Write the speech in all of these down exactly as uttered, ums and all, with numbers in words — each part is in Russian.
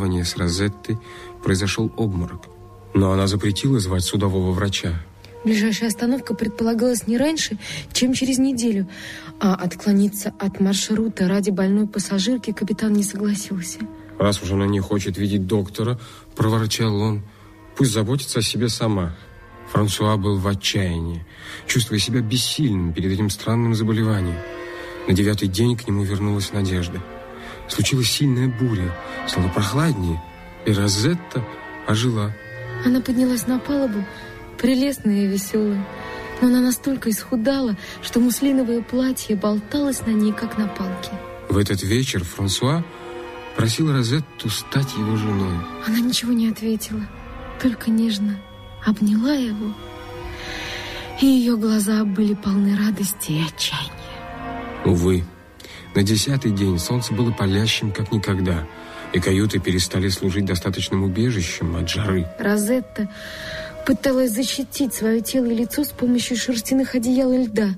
расставания с Розеттой произошел обморок. Но она запретила звать судового врача. Ближайшая остановка предполагалась не раньше, чем через неделю, а отклониться от маршрута ради больной пассажирки капитан не согласился. Раз уж она не хочет видеть доктора, проворчал он, пусть заботится о себе сама. Франсуа был в отчаянии, чувствуя себя бессильным перед этим странным заболеванием. На девятый день к нему вернулась надежда. Случилась сильная буря, стало прохладнее, и Розетта ожила. Она поднялась на палубу, прелестная и веселая, но она настолько исхудала, что муслиновое платье болталось на ней, как на палке. В этот вечер Франсуа просил Розетту стать его женой. Она ничего не ответила, только нежно обняла его, и ее глаза были полны радости и отчаяния. Увы, на десятый день солнце было палящим, как никогда, и каюты перестали служить достаточным убежищем от жары. Розетта пыталась защитить свое тело и лицо с помощью шерстяных одеял и льда,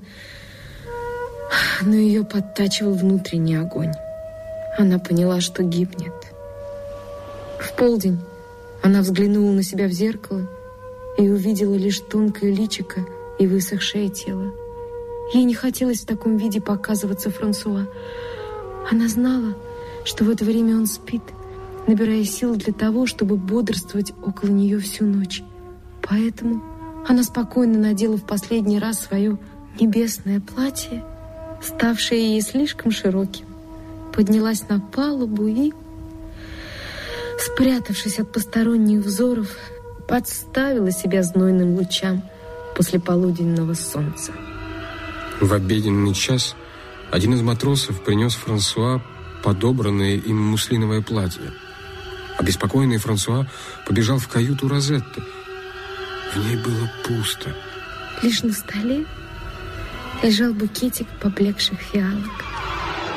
но ее подтачивал внутренний огонь. Она поняла, что гибнет. В полдень она взглянула на себя в зеркало и увидела лишь тонкое личико и высохшее тело. Ей не хотелось в таком виде показываться Франсуа. Она знала, что в это время он спит, набирая сил для того, чтобы бодрствовать около нее всю ночь. Поэтому она спокойно надела в последний раз свое небесное платье, ставшее ей слишком широким, поднялась на палубу и, спрятавшись от посторонних взоров, подставила себя знойным лучам после полуденного солнца. В обеденный час один из матросов принес Франсуа подобранное им муслиновое платье. Обеспокоенный Франсуа побежал в каюту Розетты. В ней было пусто. Лишь на столе лежал букетик поблекших фиалок.